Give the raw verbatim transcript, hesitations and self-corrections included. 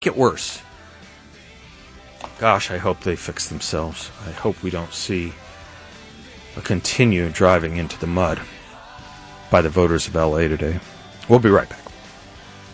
get worse. Gosh, I hope they fix themselves. I hope we don't see a continued driving into the mud by the voters of L A today. We'll be right back.